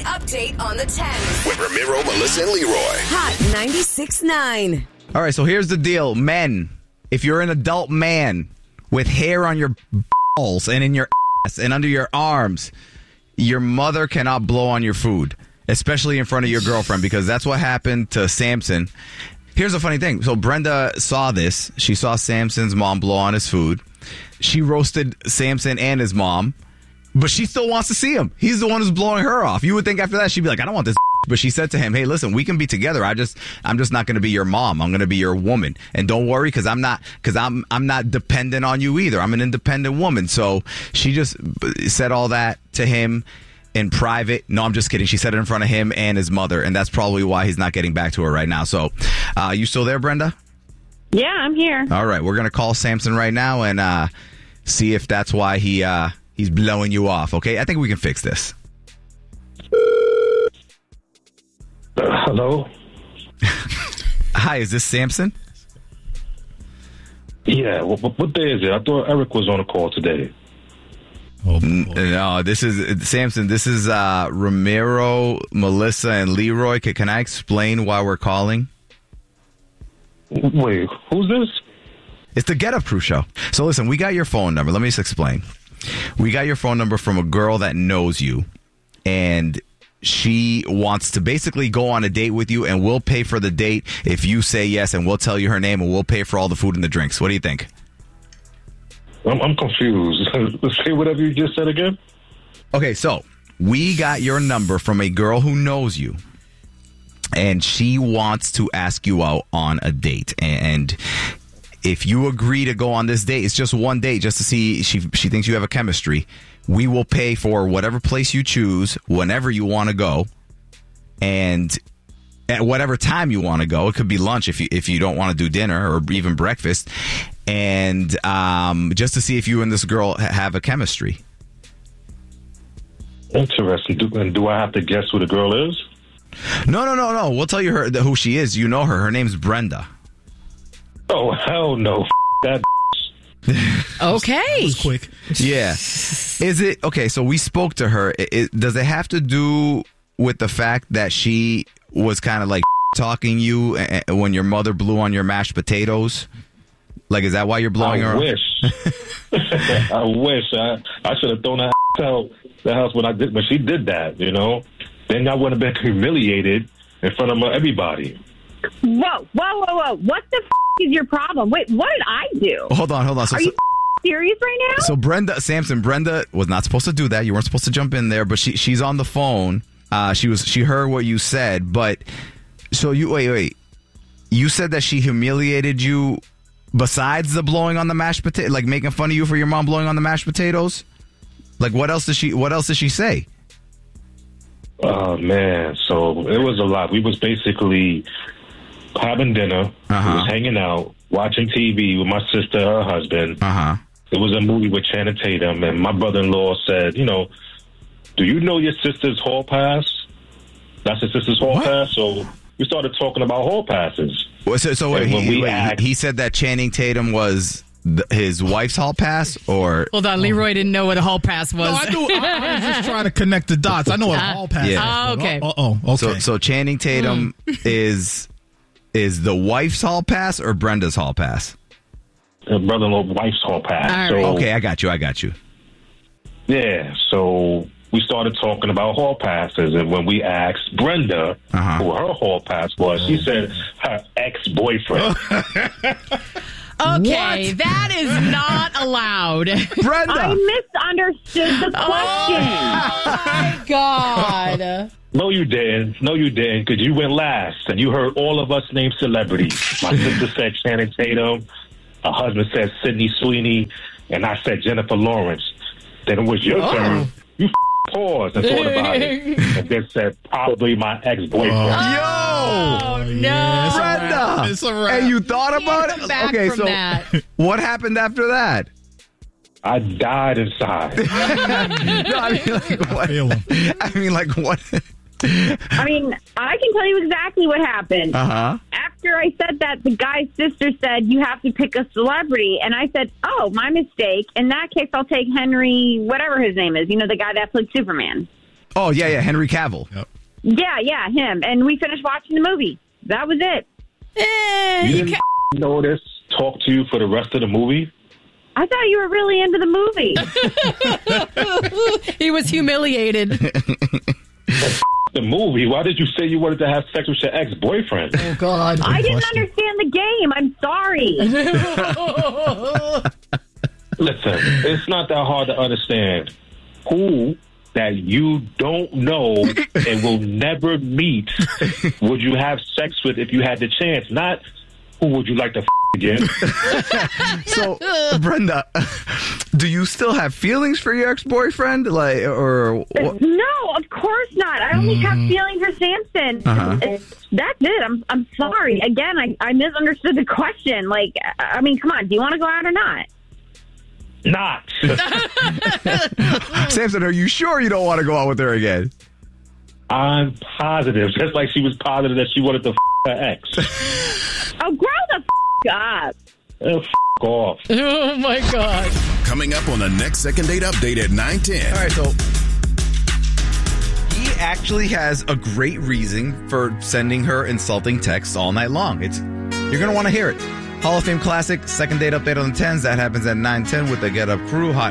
update on the 10th. With Ramiro, Melissa, and Leroy. Hot 96.9. All right, so here's the deal. Men, if you're an adult man with hair on your balls and in your ass and under your arms, your mother cannot blow on your food, especially in front of your girlfriend, because that's what happened to Samson. Here's a funny thing. So Brenda saw this. She saw Samson's mom blow on his food. She roasted Samson and his mom, but she still wants to see him. He's the one who's blowing her off. You would think after that she'd be like, I don't want this. But she said to him, hey, listen, we can be together. I'm just not going to be your mom. I'm going to be your woman. And don't worry, because I'm not dependent on you either. I'm an independent woman. So she just said all that to him in private. No, I'm just kidding. She said it in front of him and his mother, and that's probably why he's not getting back to her right now. So you still there, Brenda? Yeah, I'm here. All right. We're going to call Samson right now and see if that's why he's blowing you off. Okay? I think we can fix this. Hello? Hi, is this Samson? Yeah, what day is it? I thought Eric was on a call today. Oh, no, this is Samson. This is Ramiro, Melissa, and Leroy. Can I explain why we're calling? Wait, who's this? It's the Get Up Crew show. So listen, we got your phone number. Let me just explain. We got your phone number from a girl that knows you, and she wants to basically go on a date with you, and we'll pay for the date if you say yes, and we'll tell you her name, and we'll pay for all the food and the drinks. What do you think? I'm confused. Say whatever you just said again. Okay, so we got your number from a girl who knows you, and she wants to ask you out on a date. And if you agree to go on this date, it's just one date, just to see she thinks you have a chemistry. We will pay for whatever place you choose, whenever you want to go, and at whatever time you want to go. It could be lunch if you don't want to do dinner, or even breakfast, and just to see if you and this girl have a chemistry. Interesting. Do I have to guess who the girl is? No. We'll tell you who she is. You know her. Her name's Brenda. Oh, hell no. That. Okay. That was quick. Yeah. Is it okay? So we spoke to her. Does it have to do with the fact that she was kind of like talking you when your mother blew on your mashed potatoes? Like, is that why you're blowing her? I wish. I wish. I should have thrown out the house when she did that. You know, then I would have been humiliated in front of everybody. Whoa. What the is your problem? Wait, what did I do? Hold on. Are you serious right now? So Brenda was not supposed to do that. You weren't supposed to jump in there, but she's on the phone. She heard what you said, but so you wait. You said that she humiliated you besides the blowing on the mashed potato, like making fun of you for your mom blowing on the mashed potatoes? Like what else did she say? Oh man, so it was a lot. We was basically having dinner, we was hanging out, watching TV with my sister, her husband. It was a movie with Channing Tatum, and my brother-in-law said, do you know your sister's hall pass? That's your sister's hall pass? So we started talking about hall passes. So wait, he said that Channing Tatum was his wife's hall pass, or hold on, Leroy didn't know what a hall pass was. No, I knew. I was just trying to connect the dots. I know what a hall pass is. Okay. Okay. So Channing Tatum is the wife's hall pass or Brenda's hall pass? Her brother-in-law wife's hall pass. All right. So, okay, I got you. Yeah, so we started talking about hall passes, and when we asked Brenda who her hall pass was, she said her ex-boyfriend. Okay, that is not allowed. Brenda! I misunderstood the question. Oh, my God. No, you didn't, because you went last, and you heard all of us name celebrities. My sister said Channing Tatum, her husband said Sydney Sweeney, and I said Jennifer Lawrence. Then it was your turn. You paused and thought about it, and then said probably my ex-boyfriend. Oh, no. Brenda! It's a wrap. And you thought about it? Come back Okay, from so that. what happened after that? I died inside. No, I mean, like, what? I mean, like, what? I mean, I can tell you exactly what happened. After I said that, the guy's sister said, you have to pick a celebrity. And I said, oh, my mistake. In that case, I'll take Henry, whatever his name is. You know, the guy that played Superman. Oh, yeah, Henry Cavill. Yep. Yeah, him. And we finished watching the movie. That was it. You didn't notice, talk to you for the rest of the movie? I thought you were really into the movie. He was humiliated. The movie? Why did you say you wanted to have sex with your ex-boyfriend? Oh, God. I didn't understand the game. I'm sorry. Listen, it's not that hard to understand. Who that you don't know and will never meet would you have sex with if you had the chance? Not who would you like to again? So, Brenda, do you still have feelings for your ex-boyfriend? No, of course not. I only have feelings for Samson. That's it. I'm sorry. Again, I misunderstood the question. I mean, come on. Do you want to go out or not? Not. Samson, are you sure you don't want to go out with her again? I'm positive. Just like she was positive that she wanted to her ex. Oh, grow the up. Off. Oh, my God. Coming up on the next Second Date Update at 9:10. All right, so he actually has a great reason for sending her insulting texts all night long. You're going to want to hear it. Hall of Fame classic, Second Date Update on the 10s. That happens at 9:10 with the Get Up crew. Hot